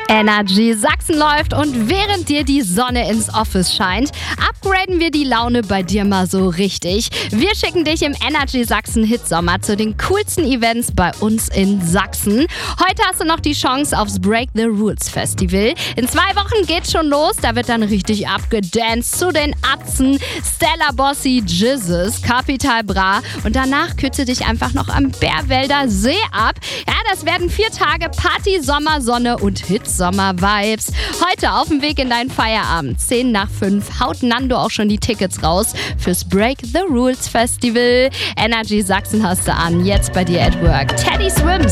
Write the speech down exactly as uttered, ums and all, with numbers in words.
Energy Sachsen läuft und während dir die Sonne ins Office scheint, upgraden wir die Laune bei dir mal so richtig. Wir schicken dich im Energy Sachsen Hitsommer zu den coolsten Events bei uns in Sachsen. Heute hast du noch die Chance aufs Break the Rules Festival. In zwei Wochen geht's schon los, da wird dann richtig abgedanced zu den Atzen, Stella Bossi, Jizzes, Capital Bra und danach kürze dich einfach noch am Bärwälder See ab. Ja, das werden vier Tage Party, Sommer, Sonne und Hitsommer-Vibes. Heute auf dem Weg in deinen Feierabend. zehn nach fünf haut Nando auch schon die Tickets raus fürs Break the Rules Festival. Energy Sachsen hast du an, jetzt bei dir at work. Teddy Swims.